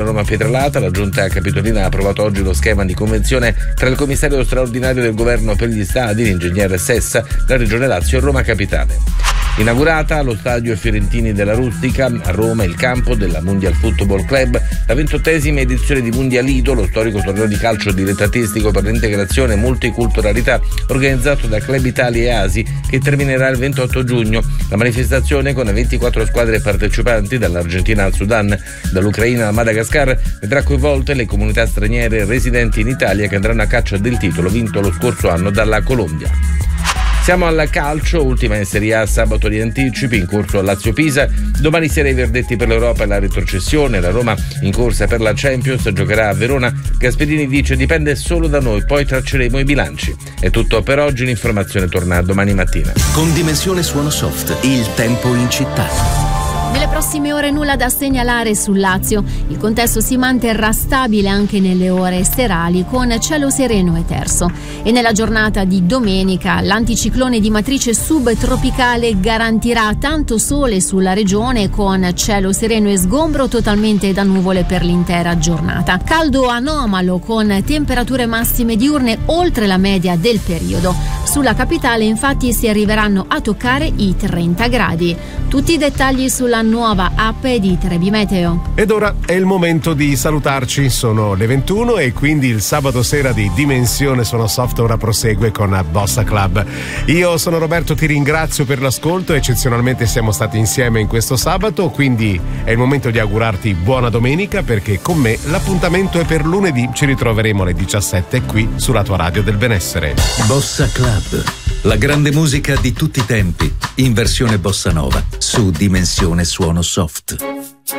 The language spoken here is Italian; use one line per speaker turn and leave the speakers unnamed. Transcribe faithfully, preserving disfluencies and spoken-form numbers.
Roma-Pietralata. La giunta capitolina ha approvato oggi lo schema di convenzione tra il commissario straordinario del governo per gli stadi, l'ingegner Sessa, la Regione Lazio e Roma Capitale. Inaugurata allo stadio Fiorentini della Rustica a Roma il campo della Mondial Football Club, la ventottesima edizione di Mondialito, lo storico torneo di calcio dilettantistico per l'integrazione e multiculturalità organizzato da Club Italia e Asi, che terminerà il ventotto giugno. La manifestazione, con ventiquattro squadre partecipanti dall'Argentina al Sudan, dall'Ucraina al Madagascar, vedrà coinvolte le comunità straniere residenti in Italia che andranno a caccia del titolo vinto lo scorso anno dalla Colombia. Siamo al calcio, ultima in Serie A, sabato di anticipi, in corso Lazio-Pisa, domani sera i verdetti per l'Europa e la retrocessione, la Roma in corsa per la Champions giocherà a Verona. Gasperini dice dipende solo da noi, poi tracceremo i bilanci. È tutto per oggi, l'informazione torna domani mattina.
Con Dimensione Suono Soft, il tempo in città.
Nelle prossime ore nulla da segnalare sul Lazio. Il contesto si manterrà stabile anche nelle ore serali con cielo sereno e terso. E nella giornata di domenica l'anticiclone di matrice subtropicale garantirà tanto sole sulla regione con cielo sereno e sgombro totalmente da nuvole per l'intera giornata. Caldo anomalo con temperature massime diurne oltre la media del periodo. Sulla capitale infatti si arriveranno a toccare i trenta gradi. Tutti i dettagli sulla nuova app di Trebi Meteo.
Ed ora è il momento di salutarci, sono le ventuno e quindi il sabato sera di Dimensione Suono Soft ora prosegue con Bossa Club. Io sono Roberto, ti ringrazio per l'ascolto, eccezionalmente siamo stati insieme in questo sabato, quindi è il momento di augurarti buona domenica perché con me l'appuntamento è per lunedì, ci ritroveremo alle diciassette qui sulla tua radio del benessere.
Bossa Club, la grande musica di tutti i tempi, in versione bossa nova, su Dimensione Suono Soft.